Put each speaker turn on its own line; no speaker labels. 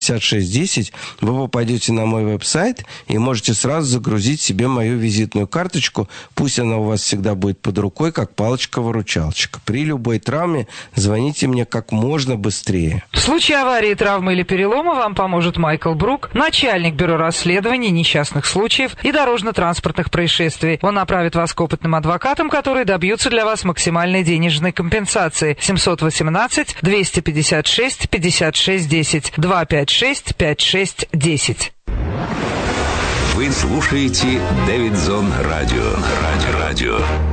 5610, вы попадете на мой веб-сайт и можете сразу загрузить себе мою визитную карточку. Пусть она у вас всегда будет под рукой, как палочка-выручалочка. При любой травме звоните мне как можно быстрее.
В случае аварии, травмы или перелома вам поможет Майкл Брук, начальник бюро расследований несчастных случаев и дорожно-транспортных происшествий. Он направит вас к опытным адвокатам, которые добьются для вас максимальной денежной компенсации. 718-256-56-10, 256-56-10.
Вы слушаете Дэвидсон Радио.